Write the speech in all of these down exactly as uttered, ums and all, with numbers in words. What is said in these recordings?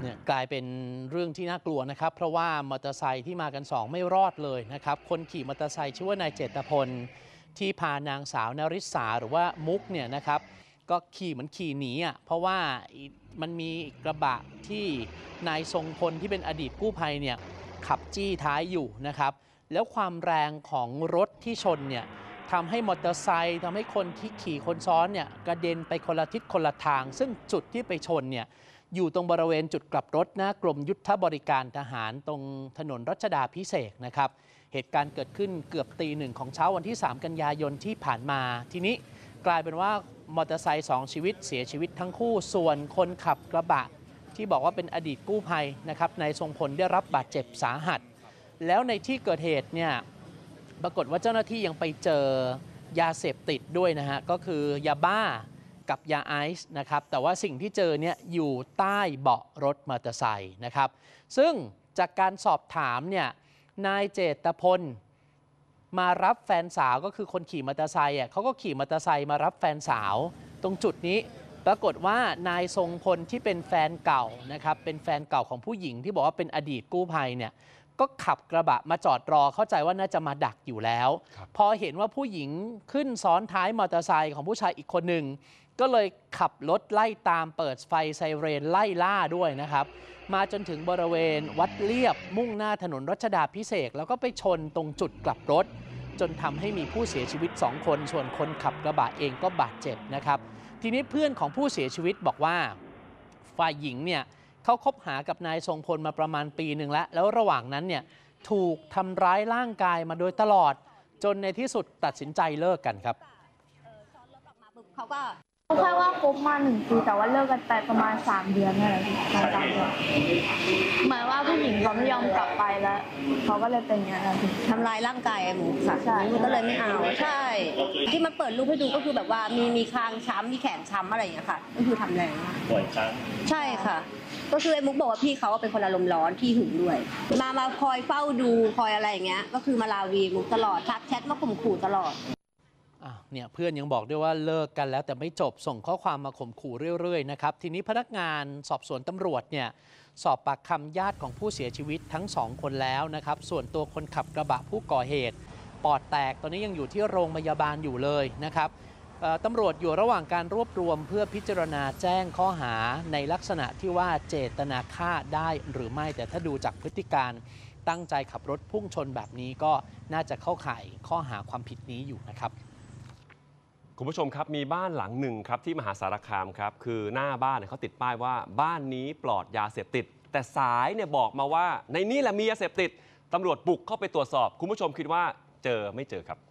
เนี่ยกลายเป็นเรื่องที่น่ากลัวนะครับเพราะว่ามอเตอร์ไซค์ที่มากันสองไม่รอดเลยนะครับคนขี่มอเตอร์ไซค์ชื่อว่านายเจตพลที่พานางสาวนริษาหรือว่ามุกเนี่ยนะครับก็ขี่เหมือนขี่หนีอ่ะเพราะว่ามันมีกระบะที่นายทรงพลที่เป็นอดีตกู้ภัยเนี่ยขับจี้ท้ายอยู่นะครับแล้วความแรงของรถที่ชนเนี่ยทำให้มอเตอร์ไซค์ทำให้คนที่ขี่คนซ้อนเนี่ยกระเด็นไปคนละทิศคนละทางซึ่งจุดที่ไปชนเนี่ยอยู่ตรงบริเวณจุดกลับรถหน้ากรมยุทธบริการทหารตรงถนนรัชดาพิเศษนะครับเหตุการณ์เกิดขึ้นเกือบตีหนึ่งของเช้าวันที่สามกันยายนที่ผ่านมาทีนี้กลายเป็นว่ามอเตอร์ไซค์สองชีวิตเสียชีวิตทั้งคู่ส่วนคนขับกระบะที่บอกว่าเป็นอดีตกู้ภัยนะครับนายทรงพลได้รับบาดเจ็บสาหัสแล้วในที่เกิดเหตุเนี่ยปรากฏว่าเจ้าหน้าที่ยังไปเจอยาเสพติดด้วยนะฮะก็คือยาบ้ากับยาไอซ์นะครับแต่ว่าสิ่งที่เจอเนี่ยอยู่ใต้เบาะรถมอเตอร์ไซค์นะครับซึ่งจากการสอบถามเนี่ยนายเจตพลมารับแฟนสาวก็คือคนขี่มอเตอร์ไซค์อ่ะเขาก็ขี่มอเตอร์ไซค์มารับแฟนสาวตรงจุดนี้ปรากฏว่านายทรงพลที่เป็นแฟนเก่านะครับเป็นแฟนเก่าของผู้หญิงที่บอกว่าเป็นอดีตกู้ภัยเนี่ยก็ขับกระบะมาจอดรอเข้าใจว่าน่าจะมาดักอยู่แล้วพอเห็นว่าผู้หญิงขึ้นซ้อนท้ายมอเตอร์ไซค์ของผู้ชายอีกคนหนึ่งก็เลยขับรถไล่ตามเปิดไฟไซเรนไล่ล่าด้วยนะครับมาจนถึงบริเวณวัดเลียบมุ่งหน้าถนนรัชดาภิเษกแล้วก็ไปชนตรงจุดกลับรถจนทำให้มีผู้เสียชีวิตสองคนส่วนคนขับกระบะเองก็บาดเจ็บนะครับทีนี้เพื่อนของผู้เสียชีวิตบอกว่าฝ่ายหญิงเนี่ยเขาคบหากับนายทรงพลมาประมาณปีหนึ่งแล้วแล้วระหว่างนั้นเนี่ยถูกทำร้ายร่างกายมาโดยตลอดจนในที่สุดตัดสินใจเลิกกันครับเขาก็แค่ว่าคบมาหนึ่งปีแต่ว่าเลิกกันไปประมาณสามเดือนอะไรประมาณสามเดือนหมายว่าผู้หญิงเขาไม่ยอมกลับไปแล้วเขาก็เลยเป็นอย่างนี้ทำลายร่างกายหมูค่ะมันก็เลยไม่เอาใช่ที่มันเปิดรูปให้ดูก็คือแบบว่ามีมีคางช้ำมีแขนช้ำอะไรอย่างเงี้ยค่ะก็คือทำแรงป่วยช้ำใช่ค่ะก็คือไอ้มุกบอกว่าพี่เขาเป็นคนอารมณ์ร้อนที่หึงด้วยมามาคอยเฝ้าดูคอยอะไรอย่างเงี้ยก็คือมาลาวีมุกตลอดทักแชทมาข่มขู่ตลอดเนี่ยเพื่อนยังบอกด้วยว่าเลิกกันแล้วแต่ไม่จบส่งข้อความมาข่มขู่เรื่อยๆนะครับทีนี้พนักงานสอบสวนตำรวจเนี่ยสอบปากคำญาติของผู้เสียชีวิตทั้งสองคนแล้วนะครับส่วนตัวคนขับกระบะผู้ก่อเหตุปอดแตกตอนนี้ยังอยู่ที่โรงพยาบาลอยู่เลยนะครับตำรวจอยู่ระหว่างการรวบรวมเพื่อพิจารณาแจ้งข้อหาในลักษณะที่ว่าเจตนาฆ่าได้หรือไม่แต่ถ้าดูจากพฤติการตั้งใจขับรถพุ่งชนแบบนี้ก็น่าจะเข้าข่ายข้อหาความผิดนี้อยู่นะครับคุณผู้ชมครับมีบ้านหลังหนึ่งครับที่มหาสารคามครับคือหน้าบ้านเขาติดป้ายว่าบ้านนี้ปลอดยาเสพติดแต่สายเนี่ยบอกมาว่าในนี้แหละมียาเสพติดตำรวจบุกเข้าไปตรวจสอบคุณผู้ชมคิดว่าเจอไม่เจอครับ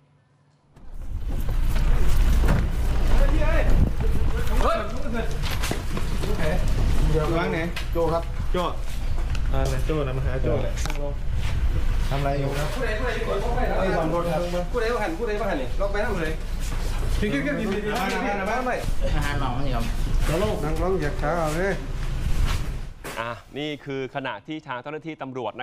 เดี๋ยวล้างไหนโจครับโจอะไรโจนะมาหาโจเลยทำอะไรอยู่ครับผู้ใดผู้ใดที่กดเข้าไปไอ้สองคนครับผู้ใดหันผู้ใดหันนี่ล็อกไปทำเลยคิดคิดคิดดีดีมาหน้าหน้าบ้านไปอาหารหนองนี่ครับแล้วลูกนั่งร้องอยากขาเอาเลยอ่ะนี่คือขณะที่ทางเจ้าหน้าที่ตำรวจ